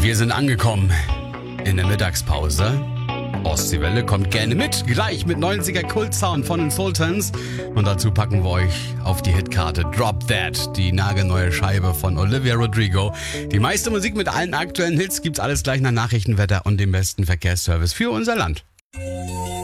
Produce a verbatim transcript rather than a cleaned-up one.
Wir sind angekommen in der Mittagspause. Ostseewelle kommt gerne mit, gleich mit neunziger Kultsound von den Sultans. Und dazu packen wir euch auf die Hitkarte Drop That, die nagelneue Scheibe von Olivia Rodrigo. Die meiste Musik mit allen aktuellen Hits gibt's alles gleich nach Nachrichtenwetter und dem besten Verkehrsservice für unser Land.